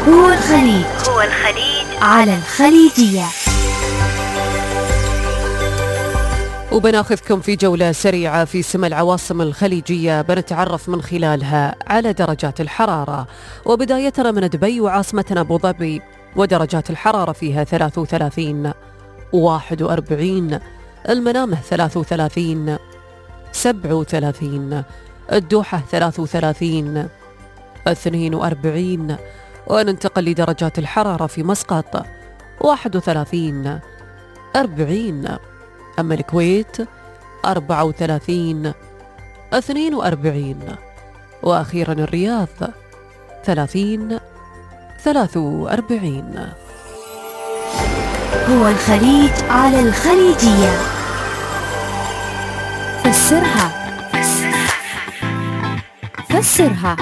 هو الخليج على الخليجية. وبناخذكم في جولة سريعة في سما العواصم الخليجية، بنتعرف من خلالها على درجات الحرارة. وبدايتنا من دبي وعاصمتنا أبو ظبي، ودرجات الحرارة فيها 33 41، المنامة 33 37، الدوحة 33 42. وننتقل لدرجات الحرارة في مسقط 31 40، أما الكويت 34 42، وأخيرا الرياض 30 43. هو الخليج على الخليجية. فسرها.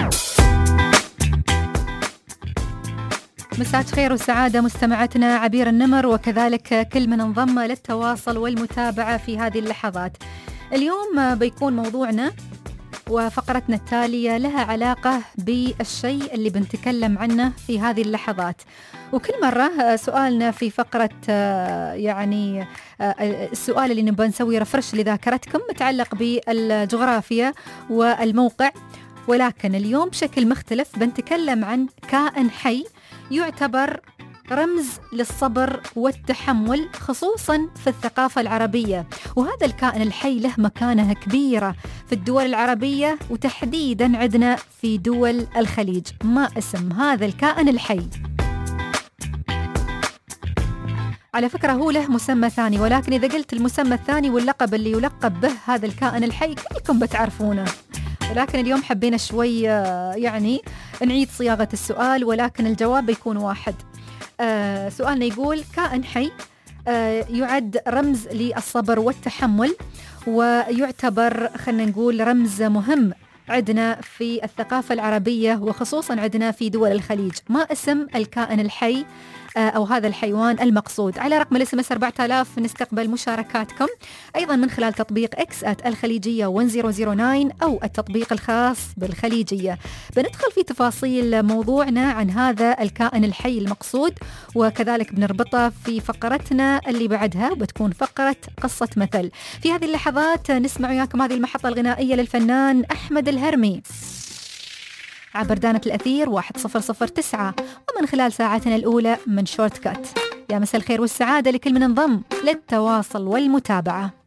مساء خير وسعادة مستمعتنا عبير النمر، وكذلك كل من انضم للتواصل والمتابعة في هذه اللحظات. اليوم بيكون موضوعنا وفقرتنا التالية لها علاقة بالشيء اللي بنتكلم عنه في هذه اللحظات. وكل مرة سؤالنا في فقرة السؤال اللي نبغى نسوي رفرش لذاكرتكم متعلق بالجغرافيا والموقع، ولكن اليوم بشكل مختلف بنتكلم عن كائن حي يعتبر رمز للصبر والتحمل خصوصا في الثقافة العربية. وهذا الكائن الحي له مكانة كبيرة في الدول العربية، وتحديدا عندنا في دول الخليج. ما اسم هذا الكائن الحي؟ على فكرة هو له مسمى ثاني، ولكن إذا قلت المسمى الثاني واللقب اللي يلقب به هذا الكائن الحي كلكم بتعرفونه. ولكن اليوم حبينا شوي نعيد صياغة السؤال، ولكن الجواب بيكون واحد. سؤالنا يقول كائن حي يعد رمز للصبر والتحمل، ويعتبر خلنا نقول رمز مهم عندنا في الثقافة العربية، وخصوصا عندنا في دول الخليج. ما اسم الكائن الحي أو هذا الحيوان المقصود؟ على رقم الاس 4000 نستقبل مشاركاتكم أيضا من خلال تطبيق الخليجية 1009 أو التطبيق الخاص بالخليجية. بندخل في تفاصيل موضوعنا عن هذا الكائن الحي المقصود، وكذلك بنربطه في فقرتنا اللي بعدها، وبتكون فقرة قصة مثل. في هذه اللحظات نسمع وياكم هذه المحطة الغنائية للفنان أحمد الهرمي عبر دانة الأثير 1009، ومن خلال ساعتنا الأولى من شورت كات. يا مساء الخير والسعادة لكل من انضم للتواصل والمتابعة.